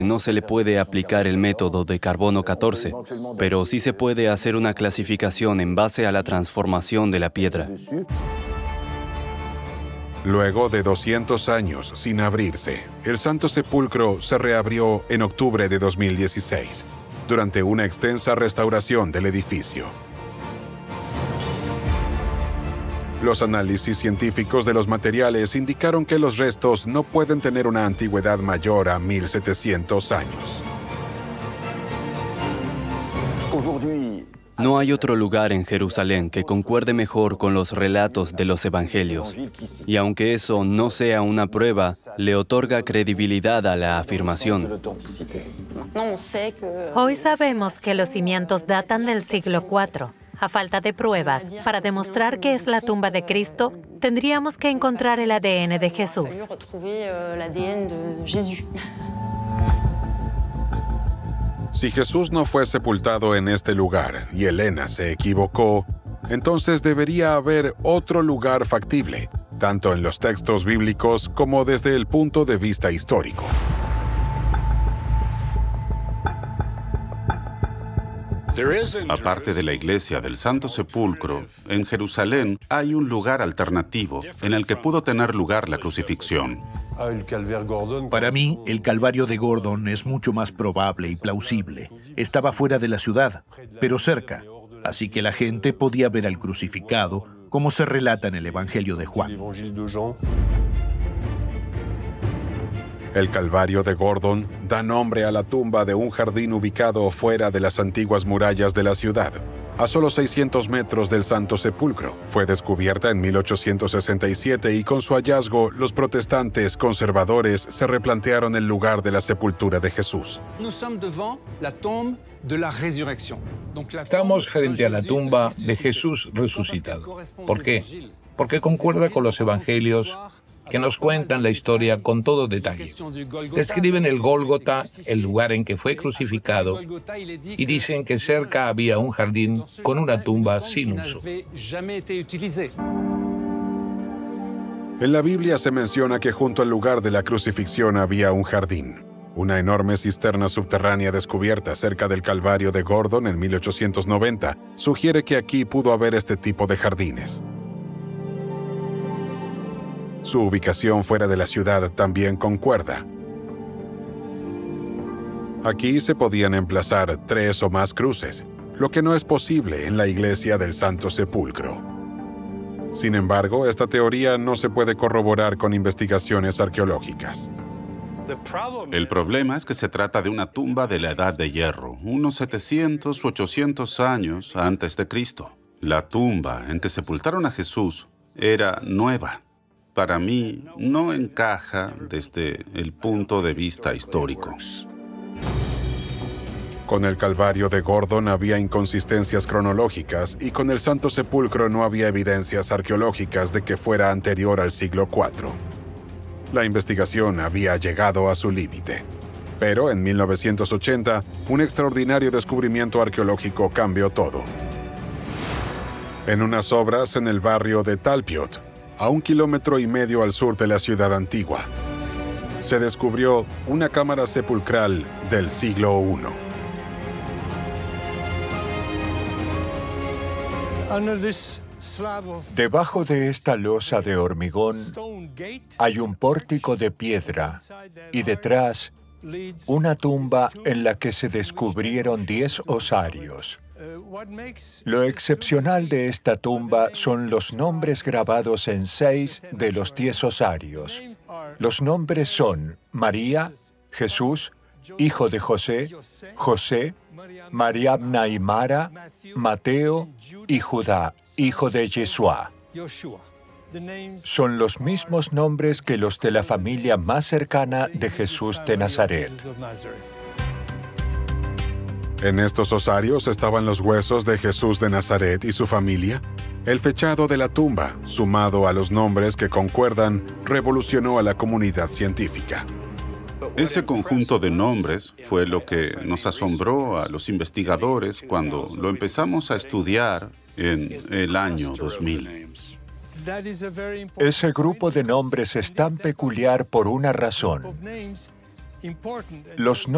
No se le puede aplicar el método de carbono 14, pero sí se puede hacer una clasificación en base a la transformación de la piedra. Luego de 200 años sin abrirse, el Santo Sepulcro se reabrió en octubre de 2016, durante una extensa restauración del edificio. Los análisis científicos de los materiales indicaron que los restos no pueden tener una antigüedad mayor a 1700 años. No hay otro lugar en Jerusalén que concuerde mejor con los relatos de los evangelios. Y aunque eso no sea una prueba, le otorga credibilidad a la afirmación. Hoy sabemos que los cimientos datan del siglo IV. A falta de pruebas para demostrar que es la tumba de Cristo, tendríamos que encontrar el ADN de Jesús. Si Jesús no fue sepultado en este lugar y Elena se equivocó, entonces debería haber otro lugar factible, tanto en los textos bíblicos como desde el punto de vista histórico. Aparte de la iglesia del Santo Sepulcro, en Jerusalén hay un lugar alternativo en el que pudo tener lugar la crucifixión. Para mí, el Calvario de Gordon es mucho más probable y plausible. Estaba fuera de la ciudad, pero cerca, así que la gente podía ver al crucificado, como se relata en el Evangelio de Juan. El Calvario de Gordon da nombre a la tumba de un jardín ubicado fuera de las antiguas murallas de la ciudad, a solo 600 metros del Santo Sepulcro. Fue descubierta en 1867 y con su hallazgo, los protestantes conservadores se replantearon el lugar de la sepultura de Jesús. Estamos frente a la tumba de Jesús resucitado. ¿Por qué? Porque concuerda con los evangelios que nos cuentan la historia con todo detalle. Describen el Gólgota, el lugar en que fue crucificado, y dicen que cerca había un jardín con una tumba sin uso. En la Biblia se menciona que junto al lugar de la crucifixión había un jardín. Una enorme cisterna subterránea descubierta cerca del Calvario de Gordon en 1890 sugiere que aquí pudo haber este tipo de jardines. Su ubicación fuera de la ciudad también concuerda. Aquí se podían emplazar 3 o más cruces, lo que no es posible en la iglesia del Santo Sepulcro. Sin embargo, esta teoría no se puede corroborar con investigaciones arqueológicas. El problema es que se trata de una tumba de la Edad de Hierro, unos 700 u 800 años antes de Cristo. La tumba en que sepultaron a Jesús era nueva. Para mí, no encaja desde el punto de vista histórico. Con el Calvario de Gordon había inconsistencias cronológicas y con el Santo Sepulcro no había evidencias arqueológicas de que fuera anterior al siglo IV. La investigación había llegado a su límite. Pero en 1980, un extraordinario descubrimiento arqueológico cambió todo. En unas obras en el barrio de Talpiot, a 1,5 kilómetros al sur de la ciudad antigua, se descubrió una cámara sepulcral del siglo I. Debajo de esta losa de hormigón hay un pórtico de piedra y detrás una tumba en la que se descubrieron 10 osarios. Lo excepcional de esta tumba son los nombres grabados en 6 de los 10 osarios. Los nombres son María, Jesús, hijo de José, José, Mariamna y Mara, Mateo y Judá, hijo de Yeshua. Son los mismos nombres que los de la familia más cercana de Jesús de Nazaret. En estos osarios estaban los huesos de Jesús de Nazaret y su familia. El fechado de la tumba, sumado a los nombres que concuerdan, revolucionó a la comunidad científica. Ese conjunto de nombres fue lo que nos asombró a los investigadores cuando lo empezamos a estudiar en el año 2000. Ese grupo de nombres es tan peculiar por una razón. Los